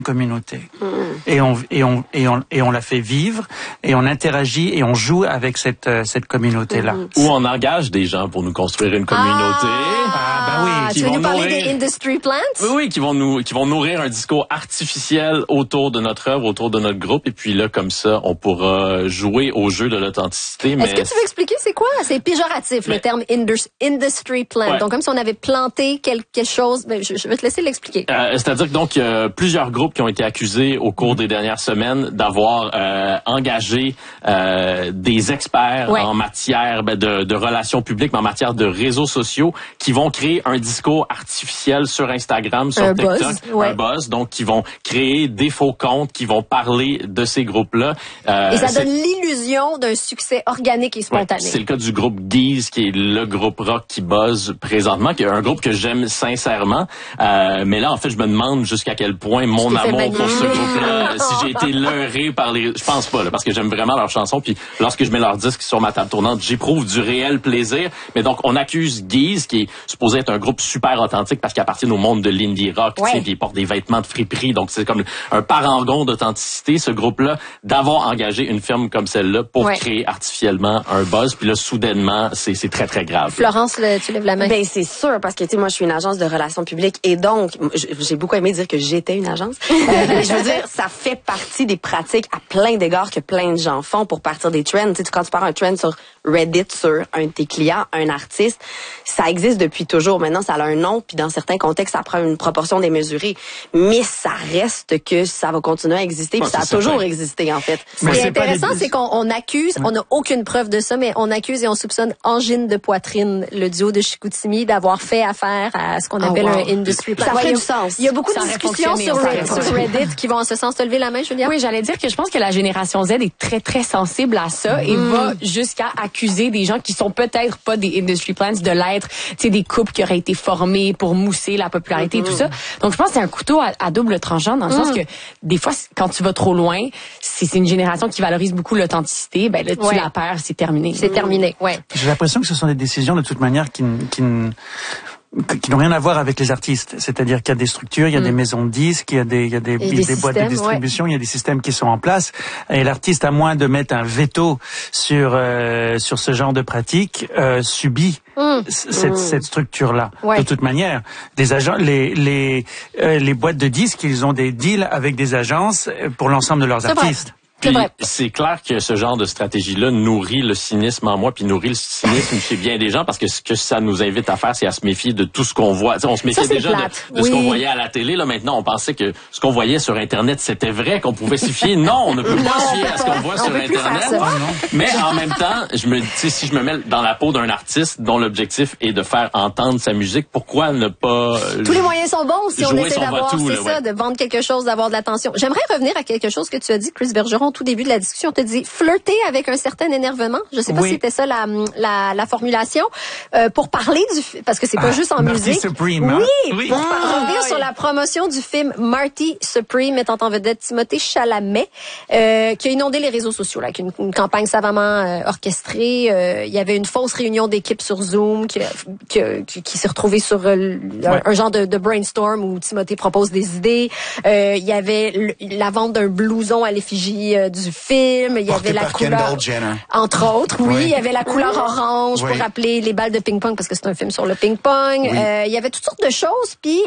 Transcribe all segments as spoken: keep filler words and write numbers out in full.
communauté mmh. et on et on et on et on la fait vivre et on interagit et on joue avec cette euh, cette communauté là. Mmh. Où on engage des gens pour nous construire une communauté. Ah, ah bah oui. Tu veux nous parler nourrir... des industry plants? Oui, oui, qui vont nous qui vont nourrir un discours artificiel autour de notre œuvre, autour de notre groupe, et puis là comme ça, on pourra jouer au jeu de l'authenticité. Mais... Est-ce que tu veux expliquer c'est quoi? C'est péjoratif mais... le terme industry plant. Ouais. Donc comme si on avait planté quelque chose. Ben, je, je vais te laisser l'expliquer. Euh, c'est-à-dire que donc euh, plusieurs groupes qui ont été accusés au cours des dernières semaines d'avoir euh, engagé euh, des experts ouais. en matière ben, de, de relations publiques, mais en matière de réseaux sociaux, qui vont créer un discours artificiel sur Instagram, sur un TikTok, buzz, ouais. un buzz, donc qui vont créer des faux comptes, qui vont parler de ces groupes-là. Euh, et ça donne l'illusion d'un succès organique et spontané. Ouais, c'est le cas du groupe Geese, qui est le groupe rock qui buzz présentement, qui est un groupe que j'aime sincèrement. Euh, mais là, en fait, je me demande jusqu'à quel point mon amour pour ce groupe-là, si j'ai été leurré par les... Je pense pas, là, parce que j'aime vraiment leurs chansons. Puis lorsque je mets leur disque sur ma table tournante, j'éprouve du réel plaisir. Mais donc, on accuse Geese, qui est supposé être un groupe super authentique parce qu'il appartient au monde de l'indie rock, ouais. tu sais, puis ils portent des vêtements de friperie. Donc, c'est comme un parangon d'authenticité, ce groupe-là, d'avoir engagé une firme comme celle-là pour ouais. créer artificiellement un buzz. Puis là, soudainement, c'est, c'est très, très grave. Florence, le, tu lèves la main. Ben, c'est sûr, parce que, tu sais, moi, je suis une agence de relations publiques et donc, j'ai beaucoup aimé dire que j'étais une agence. Euh, je veux dire, ça fait partie des pratiques à plein d'égards que plein de gens font pour partir des trends. Tu sais, quand tu pars un trend sur Reddit sur un de tes clients, un artiste, ça existe depuis toujours. Maintenant, ça a un nom, puis dans certains contextes, ça prend une proportion démesurée. Mais ça reste que ça va continuer à exister, puis ouais, ça a toujours certain. existé, en fait. Ce qui est intéressant, des... c'est qu'on on accuse, ouais. on n'a aucune preuve de ça, mais on accuse et on soupçonne Angine de Poitrine, le duo de Chicoutimi, d'avoir fait affaire à ce qu'on appelle oh, wow. un industry plan. Ça ferait du sens. Il y a beaucoup de discussions sur, sur Reddit qui vont en ce sens. Te lever la main, Julia? Oui, j'allais dire que je pense que la génération Z est très, très sensible à ça mm. et va jusqu'à accuser des gens qui sont peut-être pas des industry plants de l'être, tu sais, des couples qui auraient été formés pour mousser la popularité mm-hmm. et tout ça. Donc, je pense que c'est un couteau à, à double tranchant dans le mm. sens que des fois, quand tu vas trop loin, si c'est une génération qui valorise beaucoup l'authenticité, ben là, tu ouais. la perds, c'est terminé. C'est mm. terminé, ouais. J'ai l'impression que ce sont des décisions, de toute manière, qui, qui qui n'ont rien à voir avec les artistes. C'est-à-dire qu'il y a des structures, il y a mmh. des maisons de disques, il y a des, il y a des, il y a des, des boîtes de distribution, ouais. il y a des systèmes qui sont en place. Et l'artiste, à moins de mettre un veto sur euh, sur ce genre de pratique, euh, subit mmh. cette, mmh. cette structure-là. Ouais. De toute manière, des agents, les les euh, les boîtes de disques, ils ont des deals avec des agences pour l'ensemble de leurs C'est artistes. Vrai. Puis c'est clair que ce genre de stratégie-là nourrit le cynisme en moi, puis nourrit le cynisme chez bien des gens, parce que ce que ça nous invite à faire, c'est à se méfier de tout ce qu'on voit. T'sais, on se méfiait ça, déjà de, de oui. ce qu'on voyait à la télé. Là, maintenant, on pensait que ce qu'on voyait sur Internet, c'était vrai, qu'on pouvait s'y fier. Non, on ne peut pas se fier à ce qu'on voit on sur Internet. Mais en même temps, je me dis, si je me mets dans la peau d'un artiste dont l'objectif est de faire entendre sa musique, pourquoi ne pas tous les moyens sont bons si on essaie d'avoir, tout, c'est là, ça, ouais. de vendre quelque chose, d'avoir de l'attention. J'aimerais revenir à quelque chose que tu as dit, Chris Bergeron, au tout début de la discussion. On te dit flirter avec un certain énervement. Je sais pas oui. si c'était ça la, la, la formulation. Euh, pour parler du... Parce que c'est pas ah, juste en Marty musique. Supreme, oui, hein? oui. Pour ah, revenir oui. sur la promotion du film Marty Supreme, mettant en vedette Timothée Chalamet, euh, qui a inondé les réseaux sociaux, là, avec une, une campagne savamment euh, orchestrée. Euh, il y avait une fausse réunion d'équipe sur Zoom qui, qui, qui, qui s'est retrouvée sur euh, ouais. un, un genre de, de brainstorm où Timothée propose des idées. Euh, il y avait le, la vente d'un blouson à l'effigie euh, du film. Il y avait la couleur, entre autres, oui, oui, il y avait la couleur orange oui. pour rappeler les balles de ping-pong parce que c'est un film sur le ping-pong. Oui. Euh, il y avait toutes sortes de choses, puis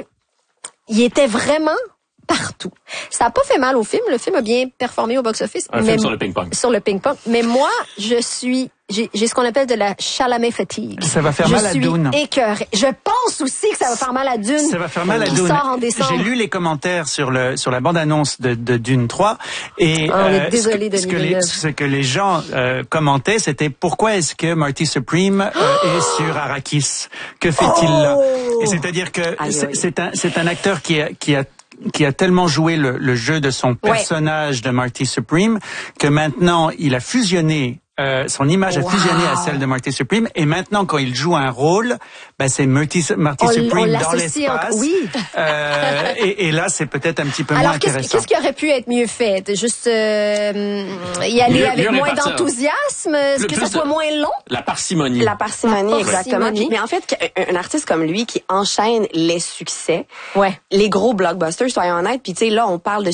il était vraiment partout. Ça a pas fait mal au film. Le film a bien performé au box-office. Un mais film sur le ping-pong. Sur le ping-pong. Mais moi, je suis... J'ai, j'ai ce qu'on appelle de la Chalamet fatigue. Ça va faire je mal à Dune. Je suis écœurée. Je pense aussi que ça va faire mal à Dune. Ça va faire mal à Dune. Sort en décembre. J'ai lu les commentaires sur le sur la bande-annonce de, de Dune trois et oh, on est désolé de ce, que les, ce que les gens euh, commentaient, c'était pourquoi est-ce que Marty Supreme euh, oh est sur Arrakis? Que fait-il oh là? Et c'est-à-dire que aïe, c'est, aïe. c'est un c'est un acteur qui a qui a qui a tellement joué le, le jeu de son personnage ouais. de Marty Supreme que maintenant il a fusionné Euh, son image wow. a fusionné à celle de Marty Supreme et maintenant quand il joue un rôle, ben c'est Marty, Marty on, Supreme on dans l'espace. Oui. Euh, et, et là c'est peut-être un petit peu Alors, moins qu'est-ce, intéressant. qu'est-ce qui aurait pu être mieux fait? Juste euh, y aller mieux, avec mieux moins répartir. d'enthousiasme, Le que plus ça soit de... moins long? La parcimonie. La parcimonie, La exactement. parcimonie. Mais en fait, un artiste comme lui qui enchaîne les succès, Ouais. les gros blockbusters, soyons honnêtes, puis tu sais là on parle de